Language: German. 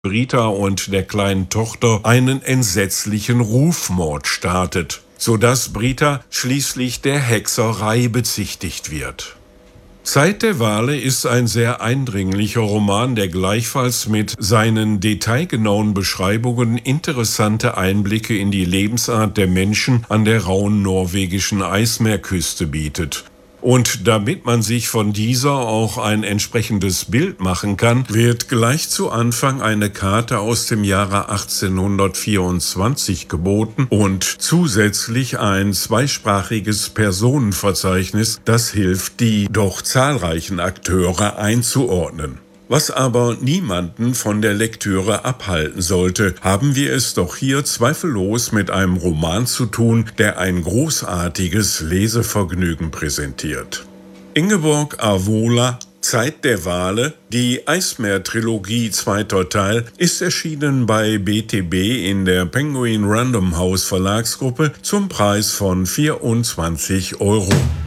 Brita und der kleinen Tochter einen entsetzlichen Rufmord startet, sodass Brita schließlich der Hexerei bezichtigt wird. Zeit der Wale ist ein sehr eindringlicher Roman, der gleichfalls mit seinen detailgenauen Beschreibungen interessante Einblicke in die Lebensart der Menschen an der rauen norwegischen Eismeerküste bietet. Und damit man sich von dieser auch ein entsprechendes Bild machen kann, wird gleich zu Anfang eine Karte aus dem Jahre 1824 geboten und zusätzlich ein zweisprachiges Personenverzeichnis, das hilft, die doch zahlreichen Akteure einzuordnen. Was aber niemanden von der Lektüre abhalten sollte, haben wir es doch hier zweifellos mit einem Roman zu tun, der ein großartiges Lesevergnügen präsentiert. Ingeborg Avola, Zeit der Wale, die Eismeer-Trilogie, 2. Teil, ist erschienen bei BTB in der Penguin Random House Verlagsgruppe zum Preis von 24 €.